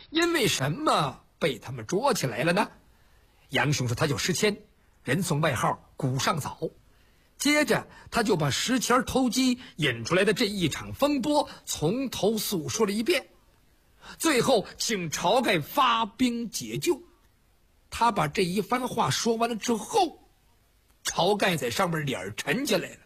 因为什么被他们捉起来了呢？杨雄说他叫石谦，人送外号古上早。接着他就把石谦偷鸡引出来的这一场风波从头诉说了一遍，最后请晁盖发兵解救。他把这一番话说完了之后，晁盖在上面脸沉下来了。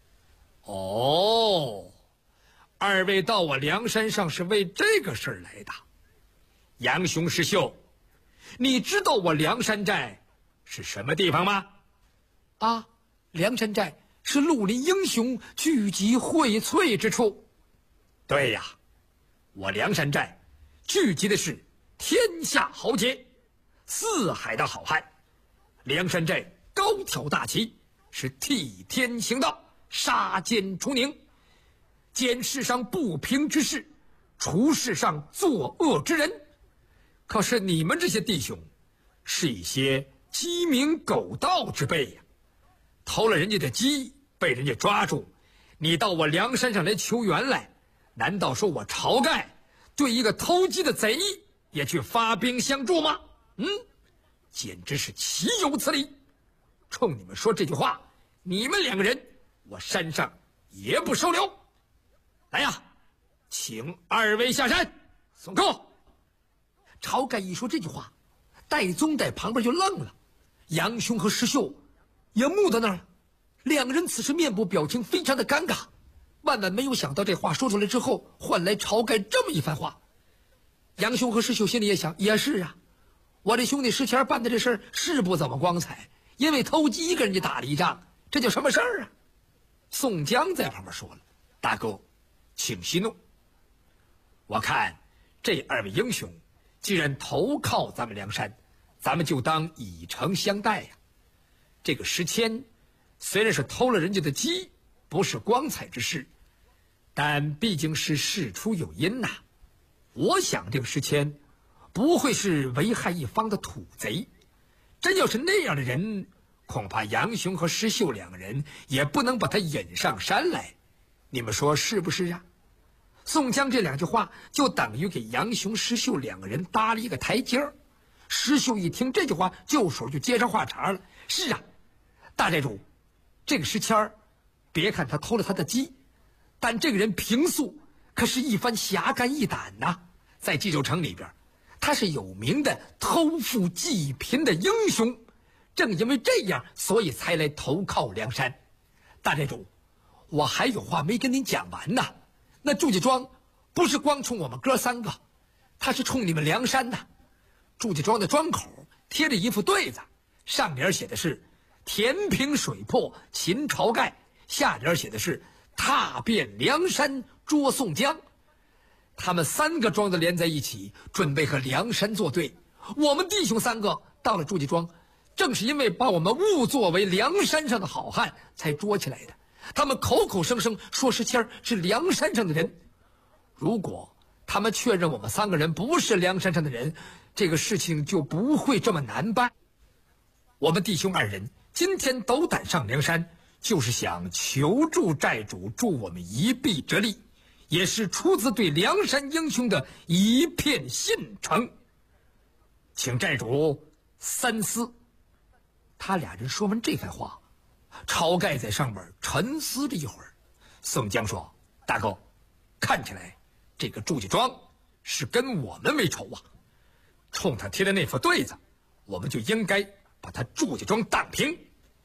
哦，二位到我梁山上是为这个事儿来的。杨雄师兄，你知道我梁山寨是什么地方吗？啊，梁山寨是绿林英雄聚集荟萃之处。对呀，我梁山寨聚集的是天下豪杰，四海的好汉。梁山寨高挑大旗，是替天行道，杀奸除佞，歼世上不平之事，除世上作恶之人。可是你们这些弟兄是一些鸡鸣狗盗之辈呀，偷了人家的鸡被人家抓住，你到我梁山上来求援来，难道说我晁盖对一个偷鸡的贼也去发兵相助吗？简直是岂有此理！冲你们说这句话，你们两个人我山上也不收留。来呀，请二位下山送客。晁盖一说这句话，戴宗在旁边就愣了，杨雄和石秀也目到那儿了，两个人此时面部表情非常的尴尬，万万没有想到这话说出来之后换来晁盖这么一番话。杨雄和石秀心里也想，也是啊，我这兄弟石谦办的这事儿是不怎么光彩，因为偷鸡跟人家打了一仗，这叫什么事儿啊？宋江在旁边说了，大哥请息怒，我看这二位英雄既然投靠咱们梁山，咱们就当以诚相待呀。这个石谦虽然是偷了人家的鸡，不是光彩之事，但毕竟是事出有因呐。我想这个石谦不会是危害一方的土贼，真要是那样的人，恐怕杨雄和石秀两个人也不能把他引上山来，你们说是不是啊？宋江这两句话就等于给杨雄、石秀两个人搭了一个台阶儿。石秀一听这句话，就手就接上话茬了。是啊，大寨主，这个石谦儿，别看他偷了他的鸡，但这个人平素可是一番侠肝义胆呐，在冀州城里边，他是有名的偷富济贫的英雄。正因为这样，所以才来投靠梁山。大寨主，我还有话没跟您讲完呢。那祝家庄不是光冲我们哥三个，他是冲你们梁山的。祝家庄的庄口贴着一副对子，上联写的是填平水泊擒晁盖，下联写的是踏遍梁山捉宋江。他们三个庄子连在一起，准备和梁山作对。我们弟兄三个到了祝家庄，正是因为把我们误作为梁山上的好汉才捉起来的。他们口口声声说石谦是梁山上的人，如果他们确认我们三个人不是梁山上的人，这个事情就不会这么难办。我们弟兄二人今天斗胆上梁山，就是想求助寨主助我们一臂之力，也是出自对梁山英雄的一片信诚，请寨主三思。他俩人说完这番话，晁盖在上面沉思了一会儿。宋江说，大哥，看起来这个祝家庄是跟我们没仇啊，冲他贴的那副对子，我们就应该把他祝家庄荡平。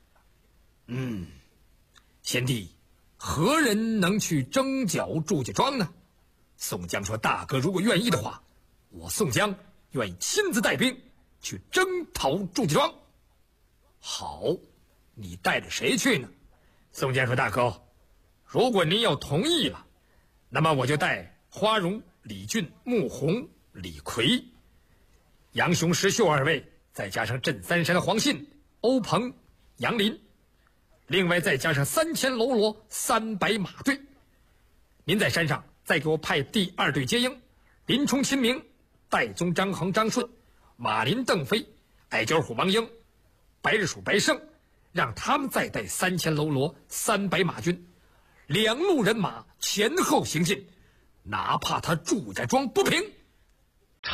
贤弟，何人能去征剿祝家庄呢？宋江说，大哥如果愿意的话，我宋江愿意亲自带兵去征讨祝家庄。好，你带着谁去呢？宋江说，大哥，如果您要同意了，那么我就带花荣、李俊、穆弘、李逵、杨雄、石秀二位，再加上镇三山的黄信、欧鹏、杨林，另外再加上3000喽啰300马队。您在山上再给我派第2队接应，林冲、秦明、戴宗、张衡、张顺、马林、邓飞、矮脚虎王英、白日鼠白胜，让他们再带3000喽啰300马军，2路人马前后行进，哪怕他祝家庄不平，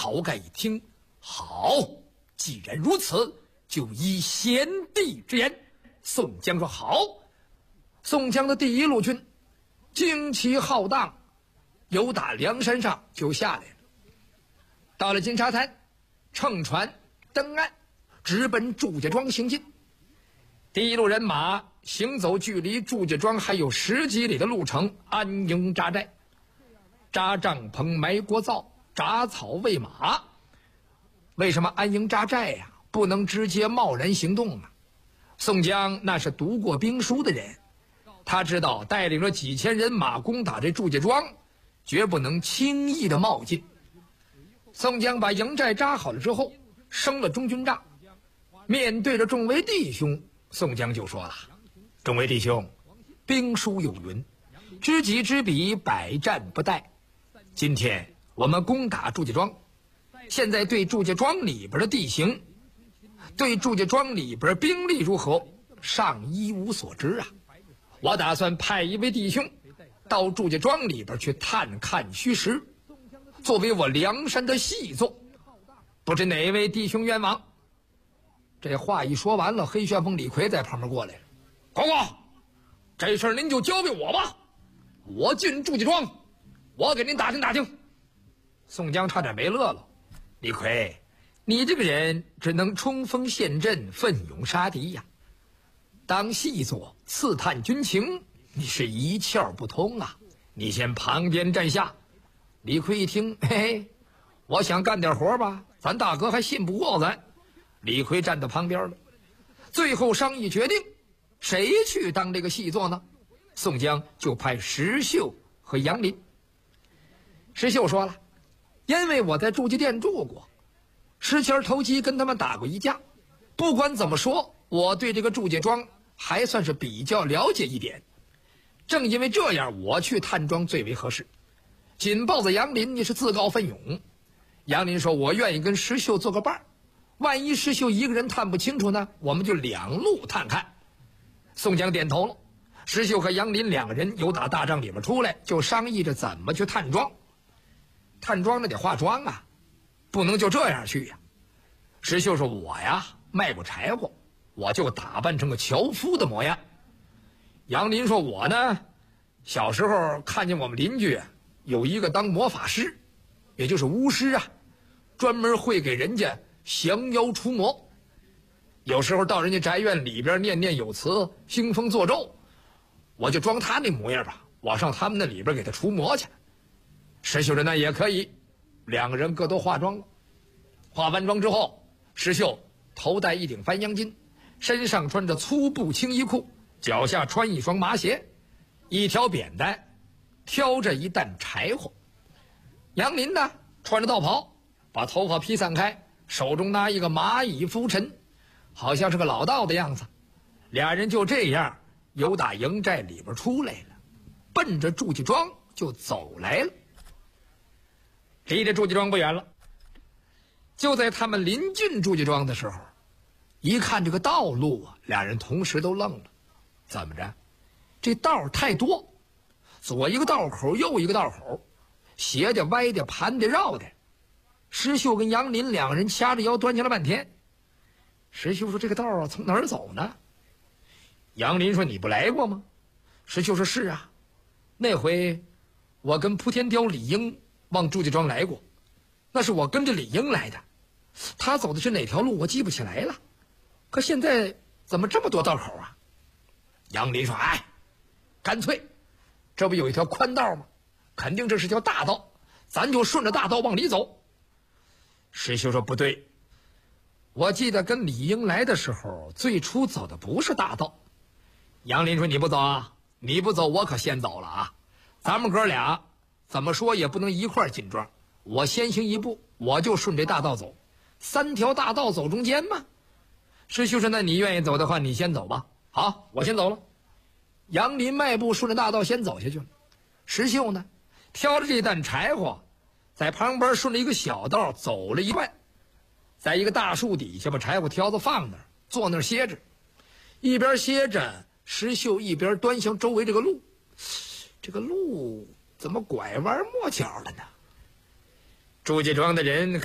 晁盖一听，好，既然如此，就依先帝之言。宋江说好。宋江的第一路军旌旗浩荡，由打梁山上就下来了，到了金沙滩，乘船登岸，直奔祝家庄行进。第一路人马行走距离祝家庄还有10几里的路程，安营扎寨，扎帐篷，埋锅灶，铡草喂马。为什么安营扎寨呀？不能直接贸然行动啊！宋江那是读过兵书的人，他知道带领着几千人马攻打这祝家庄，绝不能轻易的冒进。宋江把营寨扎好了之后，升了中军帐，面对着众位弟兄，宋江就说了：众位弟兄，兵书有云，知己知彼，百战不殆。今天我们攻打祝家庄，现在对祝家庄里边的地形，对祝家庄里边兵力如何，尚一无所知啊！我打算派一位弟兄到祝家庄里边去探看虚实，作为我梁山的细作，不知哪位弟兄愿往？这话一说完了，黑旋风李逵在旁边过来了：公公，这事儿您就交给我吧，我进祝家庄，我给您打听打听。宋江差点没乐了：李逵，你这个人只能冲锋陷阵，奋勇杀敌呀！当细作刺探军情，你是一窍不通啊！你先旁边站下。李逵一听，嘿嘿，我想干点活吧，咱大哥还信不过咱。李逵站到旁边了。最后商议决定，谁去当这个细作呢？宋江就派石秀和杨林。石秀说了，因为我在祝家店住过，10前投机跟他们打过一架，不管怎么说，我对这个祝家庄还算是比较了解一点。正因为这样，我去探庄最为合适。紧抱着杨林，你是自告奋勇。杨林说，我愿意跟石秀做个伴儿，万一石秀一个人探不清楚呢，我们就2路探看。宋江点头了。石秀和杨林2个人由打大帐里面出来，就商议着怎么去探庄。探庄那得化妆啊，不能就这样去呀。石秀说，我呀卖过柴火，我就打扮成个樵夫的模样。杨林说，我呢小时候看见我们邻居有一个当魔法师，也就是巫师啊，专门会给人家降妖除魔，有时候到人家宅院里边念念有词，兴风作咒，我就装他那模样吧，我上他们那里边给他除魔去。石秀说那也可以，2个人各都化妆了。化完妆之后，石秀头戴一顶翻缨巾，身上穿着粗布青衣裤，脚下穿一双麻鞋，一条扁担，挑着一担柴火。杨林呢穿着道袍，把头发披散开，手中拿一个蚂蚁拂尘，好像是个老道的样子。2人就这样由打营寨里边出来了，奔着祝家庄就走来了。离这祝家庄不远了，就在他们临近祝家庄的时候，一看这个道路啊，2人同时都愣了。怎么着？这道太多，左一个道口，右一个道口，斜的歪的盘的绕的。石秀跟杨林2个人掐着腰端详了半天。石秀说，这个道啊从哪儿走呢？杨林说，你不来过吗？石秀说，是啊，那回我跟扑天雕李应往祝家庄来过，那是我跟着李应来的，他走的是哪条路我记不起来了，可现在怎么这么多道口啊？杨林说，哎，干脆这不有一条宽道吗？肯定这是条大道，咱就顺着大道往里走。石秀说，不对，我记得跟李应来的时候，最初走的不是大道。杨林说，你不走啊？你不走我可先走了啊，咱们哥俩怎么说也不能一块进庄，我先行一步，我就顺这大道走，3条大道走中间嘛。石秀说，那你愿意走的话，你先走吧。好，我先走了。杨林迈步顺着大道先走下去了。石秀呢挑着这担柴火，在旁边顺着一个小道走了一段，在一个大树底下把柴火挑子放那儿，坐那儿歇着。一边歇着，石秀一边端详周围这个路，这个路怎么拐弯抹角的呢？祝家庄的人